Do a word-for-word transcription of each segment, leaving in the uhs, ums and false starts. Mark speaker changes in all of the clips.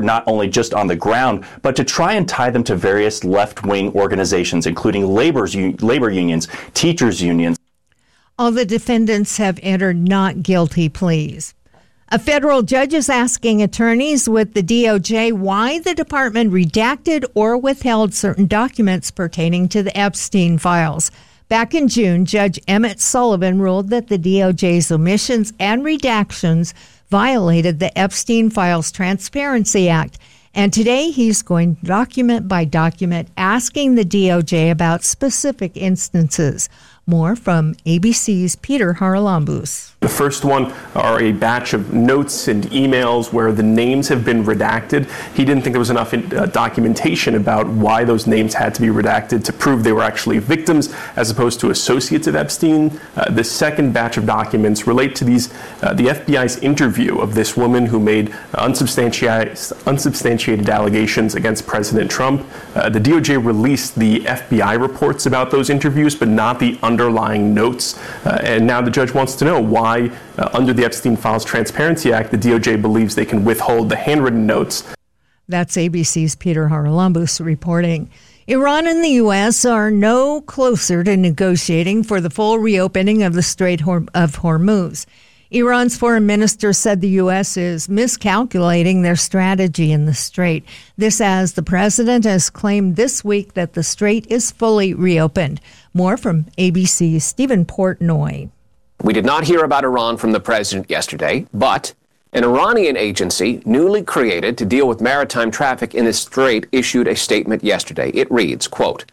Speaker 1: were not only just on the ground, but to try and tie them to various left-wing organizations, including labor's, labor unions, teachers' unions.
Speaker 2: All the defendants have entered not guilty pleas. A federal judge is asking attorneys with the D O J why the department redacted or withheld certain documents pertaining to the Epstein files. Back in June, Judge Emmett Sullivan ruled that the D O J's omissions and redactions violated the Epstein Files Transparency Act. And today he's going document by document asking the D O J about specific instances. More from A B C's Peter Haralambous.
Speaker 3: The first one are a batch of notes and emails where the names have been redacted. He didn't think there was enough in, uh, documentation about why those names had to be redacted to prove they were actually victims as opposed to associates of Epstein. Uh, the second batch of documents relate to these uh, the F B I's interview of this woman who made unsubstantiated, unsubstantiated allegations against President Trump. Uh, the D O J released the F B I reports about those interviews, but not the underlying notes. Uh, and now the judge wants to know why, uh, under the Epstein Files Transparency Act, the D O J believes they can withhold the handwritten notes.
Speaker 2: That's A B C's Peter Haralambous reporting. Iran and the U S are no closer to negotiating for the full reopening of the Strait of Hormuz. Iran's foreign minister said the U S is miscalculating their strategy in the strait. This as the president has claimed this week that the strait is fully reopened. More from A B C's Stephen Portnoy.
Speaker 4: We did not hear about Iran from the president yesterday, but an Iranian agency newly created to deal with maritime traffic in the strait issued a statement yesterday. It reads, quote,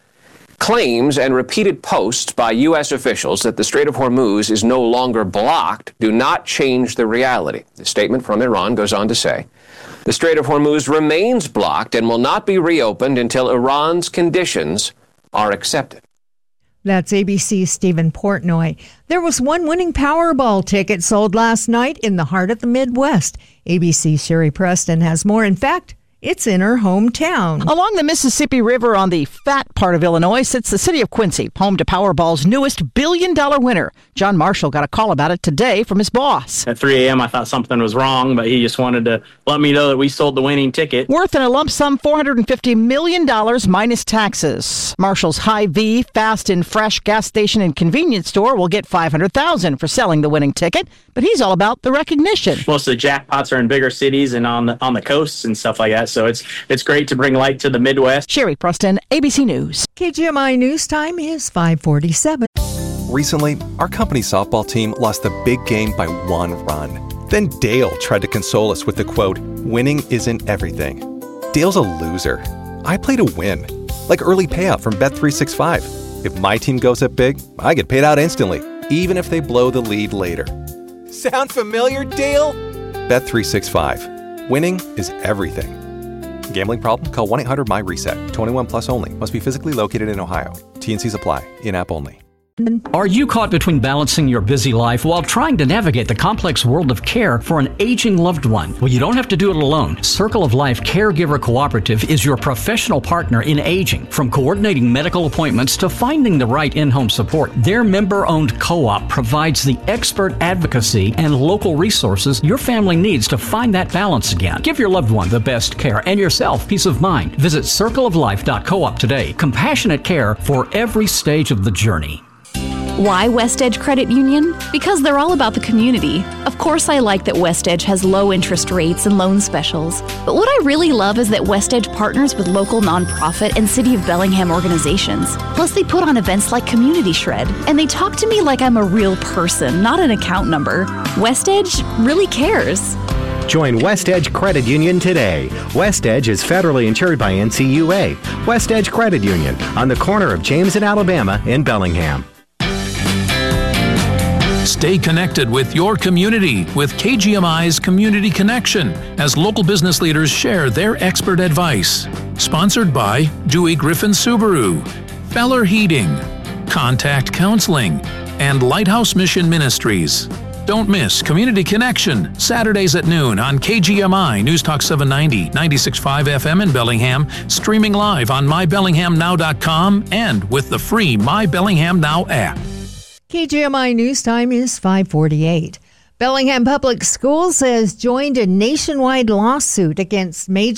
Speaker 4: claims and repeated posts by U S officials that the Strait of Hormuz is no longer blocked do not change the reality. The statement from Iran goes on to say, the Strait of Hormuz remains blocked and will not be reopened until Iran's conditions are accepted.
Speaker 2: That's A B C's Stephen Portnoy. There was one winning Powerball ticket sold last night in the heart of the Midwest. A B C's Sherry Preston has more. In fact, it's in her hometown.
Speaker 5: Along the Mississippi River on the fat part of Illinois sits the city of Quincy, home to Powerball's newest billion-dollar winner. John Marshall got a call about it today from his boss.
Speaker 6: At three a.m., I thought something was wrong, but he just wanted to let me know that we sold the winning ticket.
Speaker 5: Worth in a lump sum four hundred fifty million dollars minus taxes. Marshall's Hy-Vee Fast and Fresh gas station and convenience store will get five hundred thousand dollars for selling the winning ticket, but he's all about the recognition.
Speaker 6: Most of the jackpots are in bigger cities and on the, on the coasts and stuff like that. So it's it's great to bring light to the Midwest.
Speaker 5: Sherry Preston, A B C News.
Speaker 2: K G M I News Time is five forty-seven.
Speaker 7: Recently, our company's softball team lost the big game by one run. Then Dale tried to console us with the quote, winning isn't everything. Dale's a loser. I play to win. Like early payout from Bet three sixty-five. If my team goes up big, I get paid out instantly, even if they blow the lead later. Sound familiar, Dale? Bet three sixty-five. Winning is everything. Gambling problem? Call one eight hundred M Y reset. twenty-one plus only. Must be physically located in Ohio. T N Cs apply. In-app only.
Speaker 8: Are you caught between balancing your busy life while trying to navigate the complex world of care for an aging loved one? Well, you don't have to do it alone. Circle of Life Caregiver Cooperative is your professional partner in aging. From coordinating medical appointments to finding the right in-home support, their member-owned co-op provides the expert advocacy and local resources your family needs to find that balance again. Give your loved one the best care and yourself peace of mind. Visit circle of life dot coop today. Compassionate care for every stage of the journey.
Speaker 9: Why West Edge Credit Union? Because they're all about the community. Of course, I like that West Edge has low interest rates and loan specials. But what I really love is that West Edge partners with local nonprofit and City of Bellingham organizations. Plus, they put on events like Community Shred. And they talk to me like I'm a real person, not an account number. West Edge really cares.
Speaker 10: Join West Edge Credit Union today. West Edge is federally insured by N C U A. West Edge Credit Union on the corner of James and Alabama in Bellingham.
Speaker 11: Stay connected with your community with K G M I's Community Connection as local business leaders share their expert advice. Sponsored by Dewey Griffin Subaru, Feller Heating, Contact Counseling, and Lighthouse Mission Ministries. Don't miss Community Connection, Saturdays at noon on K G M I News Talk seven ninety, ninety-six point five F M in Bellingham, streaming live on my bellingham now dot com and with the free My Bellingham Now app.
Speaker 2: K G M I News Time is five forty-eight. Bellingham Public Schools has joined a nationwide lawsuit against major